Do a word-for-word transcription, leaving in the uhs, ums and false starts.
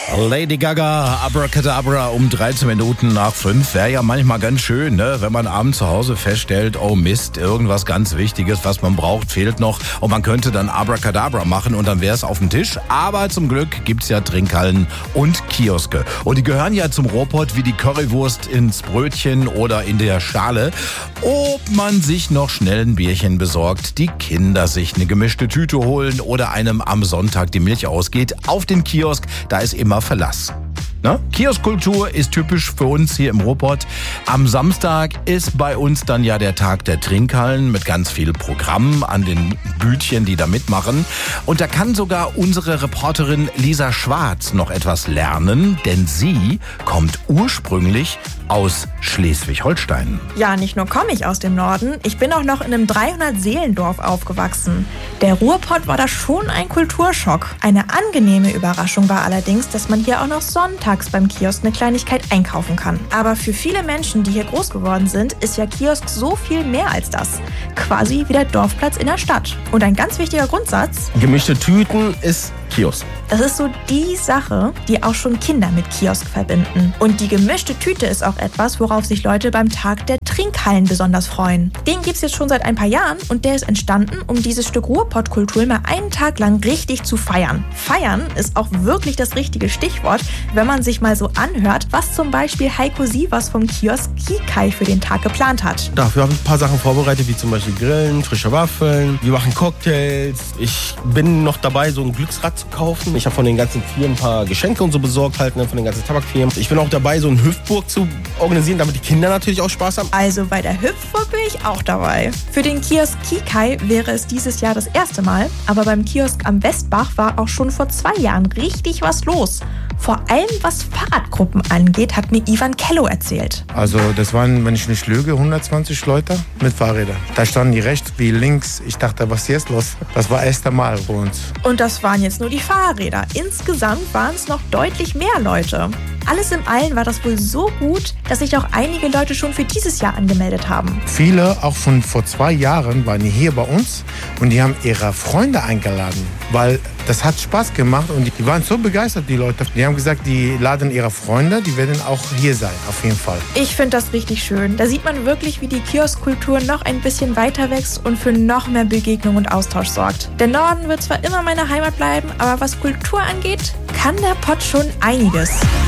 Lady Gaga, Abracadabra um dreizehn Minuten nach fünf. Wäre ja manchmal ganz schön, ne? Wenn man abends zu Hause feststellt, oh Mist, irgendwas ganz Wichtiges, was man braucht, fehlt noch. Und man könnte dann Abracadabra machen und dann wäre es auf dem Tisch. Aber zum Glück gibt's ja Trinkhallen und Kioske. Und die gehören ja zum Ruhrpott wie die Currywurst ins Brötchen oder in der Schale. Ob man sich noch schnell ein Bierchen besorgt, die Kinder sich eine gemischte Tüte holen oder einem am Sonntag die Milch ausgeht, auf den Kiosk, da ist immer Verlass. Ne? Kioskkultur ist typisch für uns hier im Ruhrpott. Am Samstag ist bei uns dann ja der Tag der Trinkhallen mit ganz viel Programm an den Bütchen, die da mitmachen. Und da kann sogar unsere Reporterin Lisa Schwarz noch etwas lernen, denn sie kommt ursprünglich aus Schleswig-Holstein. Ja, nicht nur komme ich aus dem Norden, ich bin auch noch in einem dreihundert-Seelendorf aufgewachsen. Der Ruhrpott war da schon ein Kulturschock. Eine angenehme Überraschung war allerdings, dass man hier auch noch sonntags beim Kiosk eine Kleinigkeit einkaufen kann. Aber für viele Menschen, die hier groß geworden sind, ist ja Kiosk so viel mehr als das. Quasi wie der Dorfplatz in der Stadt. Und ein ganz wichtiger Grundsatz: Gemischte Tüten ist Kiosk. Das ist so die Sache, die auch schon Kinder mit Kiosk verbinden. Und die gemischte Tüte ist auch etwas, worauf sich Leute beim Tag der Trinkhallen besonders freuen. Den gibt's jetzt schon seit ein paar Jahren und der ist entstanden, um dieses Stück Ruhrpottkultur mal einen Tag lang richtig zu feiern. Feiern ist auch wirklich das richtige Stichwort, wenn man sich mal so anhört, was zum Beispiel Heiko Sievers vom Kiosk Kikai für den Tag geplant hat. Dafür habe ich ein paar Sachen vorbereitet, wie zum Beispiel Grillen, frische Waffeln, wir machen Cocktails. Ich bin noch dabei, so ein Glücksrad zu kaufen. Ich habe von den ganzen Firmen ein paar Geschenke und so besorgt, halt, ne, von den ganzen Tabakfirmen. Ich bin auch dabei, so eine Hüpfburg zu organisieren, damit die Kinder natürlich auch Spaß haben. Also bei der Hüpfburg bin ich auch dabei. Für den Kiosk Kikai wäre es dieses Jahr das erste Mal, aber beim Kiosk am Westbach war auch schon vor zwei Jahren richtig was los. Vor allem was Fahrradgruppen angeht, hat mir Ivan Kello erzählt. Also das waren, wenn ich nicht lüge, hundertzwanzig Leute mit Fahrrädern. Da standen die rechts wie links. Ich dachte, was ist jetzt los? Das war erst einmal bei uns. Und das waren jetzt nur die Fahrräder. Insgesamt waren es noch deutlich mehr Leute. Alles in allem war das wohl so gut, dass sich auch einige Leute schon für dieses Jahr angemeldet haben. Viele, auch von vor zwei Jahren, waren hier bei uns und die haben ihre Freunde eingeladen, weil das hat Spaß gemacht und die waren so begeistert, die Leute. Die haben gesagt, die laden ihre Freunde, die werden auch hier sein, auf jeden Fall. Ich finde das richtig schön. Da sieht man wirklich, wie die Kioskkultur noch ein bisschen weiter wächst und für noch mehr Begegnung und Austausch sorgt. Der Norden wird zwar immer meine Heimat bleiben, aber was Kultur angeht, kann der Pott schon einiges.